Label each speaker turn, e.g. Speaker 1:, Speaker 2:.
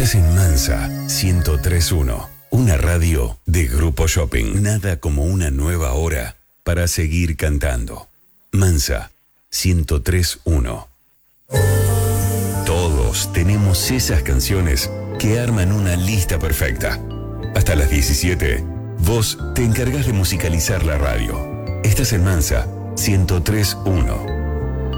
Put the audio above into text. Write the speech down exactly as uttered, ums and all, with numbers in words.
Speaker 1: Estás en Mansa ciento tres punto uno, una radio de Grupo Shopping. Nada como una nueva hora para seguir cantando. Mansa ciento tres punto uno. Todos tenemos esas canciones que arman una lista perfecta. Hasta las diecisiete, vos te encargas de musicalizar la radio. Estás en Mansa ciento tres punto uno.